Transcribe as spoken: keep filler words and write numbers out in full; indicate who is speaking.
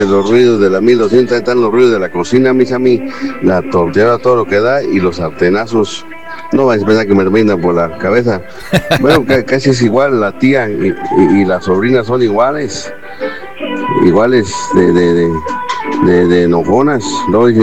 Speaker 1: Los ruidos de la mil doscientos, están los ruidos de la cocina, mis amigos, la tortilla, todo lo que da, y los sartenazos. No vais a pensar que me brindan por la cabeza. Bueno, casi es igual, la tía y, y, y la sobrina son iguales, iguales de, de, de, de, de enojonas, ¿no?